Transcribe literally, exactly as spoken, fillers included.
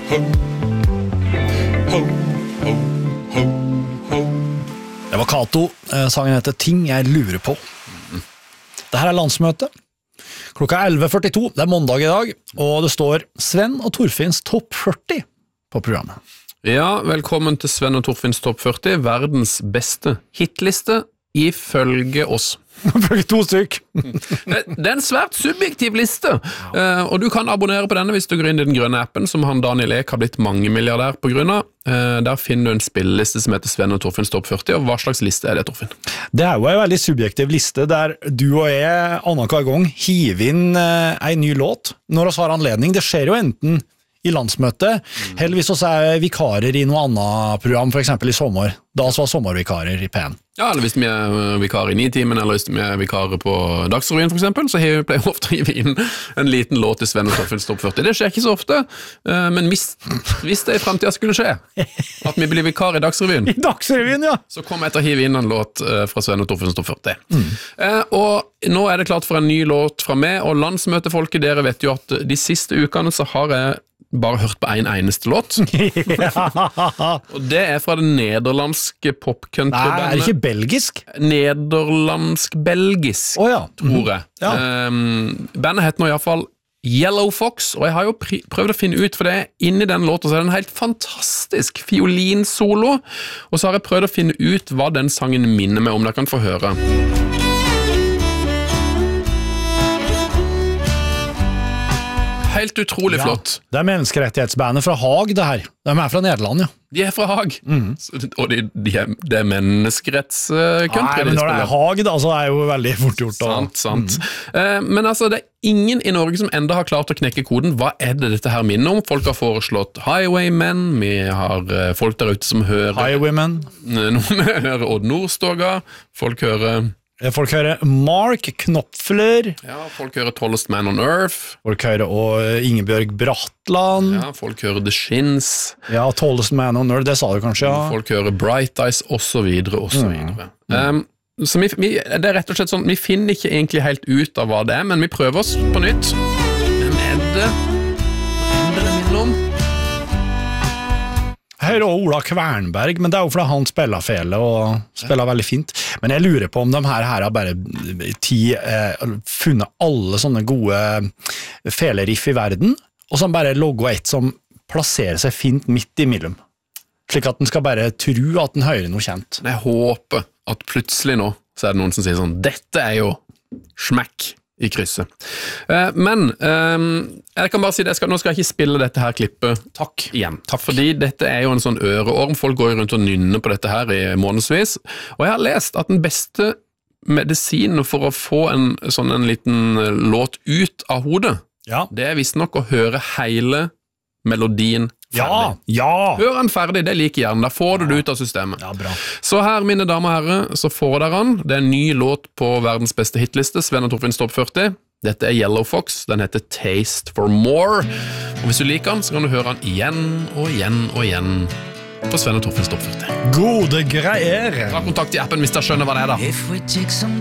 Det var Kato, sangen heter Ting jeg lurer på. Det her er landsmøte. Klokka er elleve førtito, det er mandag i dag, og det står Sven og Torfinns topp førti på programmet. Ja, velkommen til Sven og Torfinns topp førti, verdens beste hitliste ifølge oss. Ifølge to stykk. Det er en svært subjektiv liste, ja. Og du kan abonnere på denne hvis du går inn i den grønne appen som han Daniel Ek har blitt mange milliardær på grunn av. Der finner du en spilleliste som heter Sven og Torfinns topp førti, og hva slags liste er det, Torfinn? Det er jo en veldig subjektiv liste der du og jeg annenhver gang hiver inn en ny låt når vi har anledning. Det skjer jo enten i landsmøtet, mm. eller hvis vi er vikarer i noe annet program, for eksempel i sommer. Da så var sommervikarer i P N. Ja, eller hvis vi er vikarer i Nitimen, eller hvis vi er vikarer på Dagsrevyen for eksempel, så pleier vi ofte å hive inn en liten låt til Sven og Torfinns topp førti. Det skjer ikke så ofte, men hvis, hvis det i fremtiden skulle skje, at vi blir vikar i Dagsrevyen, I Dagsrevyen, ja. så kommer jeg til å hive inn en låt fra Sven og Torfinns topp førti. Mm. Og nå er det klart for en ny låt fra meg, og landsmøtefolket, dere vet jo at de siste ukene så har jeg bare hørt på en eneste låt. Og det er fra det nederlandske popcountrybandet. Nei, er det ikke belgisk? Nederlandsk-belgisk, oh, ja. tror jeg. Ja. Um, bandet heter nå i hvert fall Yellow Fox, og jeg har jo prøvd å finne ut, for det er inni den låten så er det en helt fantastisk fiolinsolo, og så har jeg prøvd å finne ut hva den sangen minner meg om. Dere kan få høre. Helt utrolig ja, flott. Det er menneskerettighetsbandet fra Haag, det her. De er fra Nederland, ja. De er fra Haag. Mm. Og de, de er, det er menneskerettscountry. Nei, men når det er Haag, da, så er det jo veldig fort gjort. Sant, sant. Mm. Uh, men altså, det er ingen i Norge som enda har klart å knekke koden. Hva er det dette her minner om? Folk har foreslått Highwaymen, vi har uh, folk der ute som hører Highwaymen. Noen hører Odd Nordstoga, folk hører Folk hører Mark Knopfler. Ja, folk hører Tallest Man on Earth. Folk hører og Ingebjørg Bratland. Ja, folk hører The Shins. Ja, Tallest Man on Earth, det sa du kanskje, ja. Folk hører Bright Eyes, og så videre, og så videre. Mm. Um, så vi, vi, det er rett og slett sånn, vi finner ikke egentlig helt ut av hva det er, men vi prøver oss på nytt. Hvem er det? Hvem er det det minner om? Jeg hører også Ola Kvernberg, men det er jo fordi han spiller fele og spiller veldig fint. Men jeg lurer på om de her, her har bare ti, eh, funnet alle sånne gode feleriff i verden, og så bare logger et som plasserer seg fint midt i mellom. Slik at den skal bare tro at den hører noe kjent. Jeg håper at plutselig nå så er det noen som sier sånn, dette er jo smekk i krysset. Uh, men um, jeg kan bare si det, jeg skal, nå skal jeg ikke spille dette her klippet Takk. igjen. Takk. Fordi dette er jo en sånn øreorm, folk går rundt og nynner på dette her i månedsvis, og jeg har lest at den beste medisinen for å få en sånn en liten låt ut av hodet, ja. det er visst nok å høre hele melodien ferdig. Ja, ja. Hør den ferdig, det liker gjerne, da får du det ut av systemet. Ja, bra. Så her, mine damer og herrer, så får dere den. Det er en ny låt på verdens beste hitliste, Sven og Torfinns topp førti. Dette er Yellow Fox, den heter Taste for More. Og hvis du liker den, så kan du høre den igjen og igjen og igjen på Sven og Torfinns topp førti. Gode greier! Ta kontakt i appen hvis dere skjønner hva det er da.